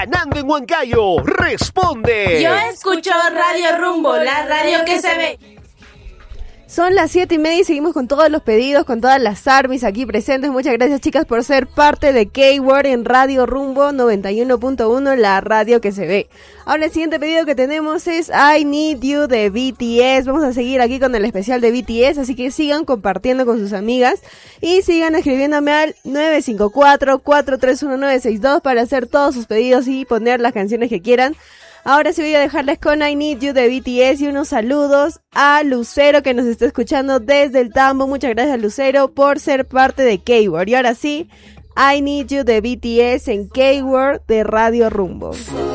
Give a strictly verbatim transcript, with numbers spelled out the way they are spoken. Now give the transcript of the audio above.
Ganando en Huancayo, responde. Yo escucho Radio Rumbo, la radio que se ve. Son las siete y media y seguimos con todos los pedidos, con todas las armies aquí presentes. Muchas gracias, chicas, por ser parte de K-Word en Radio Rumbo noventa y uno punto uno, la radio que se ve. Ahora el siguiente pedido que tenemos es I Need You de B T S. Vamos a seguir aquí con el especial de B T S, así que sigan compartiendo con sus amigas y sigan escribiéndome al nueve cinco cuatro, cuatro tres uno nueve seis dos para hacer todos sus pedidos y poner las canciones que quieran. Ahora sí voy a dejarles con I Need You de B T S y unos saludos a Lucero que nos está escuchando desde el Tambo. Muchas gracias, Lucero, por ser parte de K-Word. Y ahora sí, I Need You de B T S en K-Word de Radio Rumbo.